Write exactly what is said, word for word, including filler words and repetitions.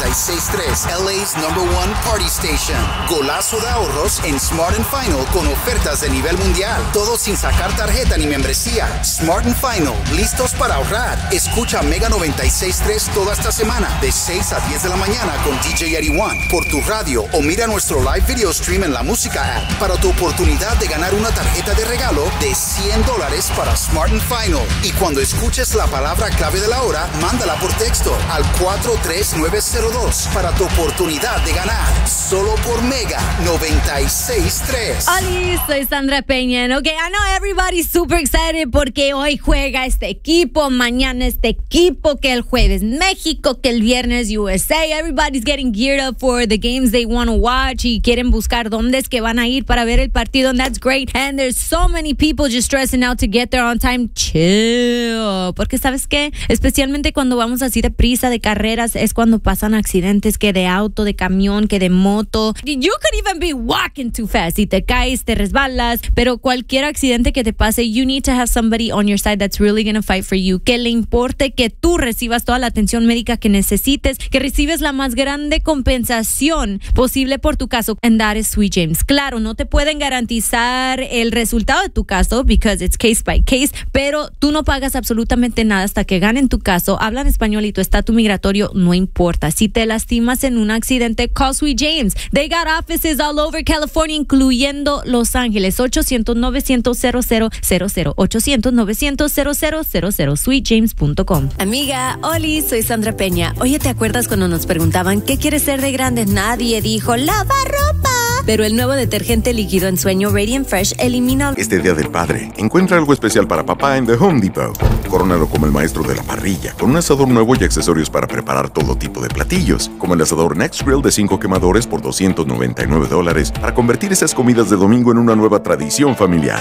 y seis punto tres, L A's number one party station. Golazo de ahorros en Smart and Final con ofertas de nivel mundial. Todo sin sacar tarjeta ni membresía. Smart and Final, listos para ahorrar. Escucha Mega noventa y seis punto tres toda esta semana, de seis a diez de la mañana con D J eighty-one, por tu radio o mira nuestro live video stream en la música app para tu oportunidad de ganar una tarjeta de regalo de cien dólares para Smart and Final. Y cuando escuches la palabra clave de la hora, mándala por texto al cuatro tres nueve cero dos para tu oportunidad de ganar. Solo por Mega noventa y seis punto tres. Hola, soy Sandra Peña. Ok, I know everybody's super excited porque hoy juega este equipo, mañana este equipo, que el jueves México, que el viernes U S A. Everybody's getting geared up for the games they want to watch y quieren buscar dónde es que van a ir para ver el partido, and that's great. And there's so many people just stressing out to get there on time. Chill. Porque ¿sabes qué? Especialmente cuando vamos así de prisa, de carreras, es cuando pasan accidentes, que de auto, de camión, que de moto. You could even be walking too fast y te caes, te resbalas, pero cualquier accidente que te pase, you need to have somebody on your side that's really gonna fight for you, que le importe que tú recibas toda la atención médica que necesites, que recibes la más grande compensación posible por tu caso, and that is Sweet James. Claro, no te pueden garantizar el resultado de tu caso because it's case by case, pero tú no pagas absolutamente nada hasta que ganen tu caso, hablan español y tu estatus migratorio no importa. Si te lastimas en un accidente, call Sweet James. They got offices all over California, incluyendo Los Ángeles. eight hundred, nine hundred, zero zero zero zero. eight hundred, nine hundred, zero zero zero zero. sweet james punto com. Amiga, Oli, soy Sandra Peña. Oye, ¿te acuerdas cuando nos preguntaban qué quieres ser de grande? Nadie dijo lavarropa. Pero el nuevo detergente líquido en sueño Radiant Fresh elimina... Este Día del Padre, encuentra algo especial para papá en The Home Depot. Corónalo como el maestro de la parrilla, con un asador nuevo y accesorios para preparar todo tipo de platillos, como el asador Next Grill de cinco quemadores por doscientos noventa y nueve dólares, para convertir esas comidas de domingo en una nueva tradición familiar.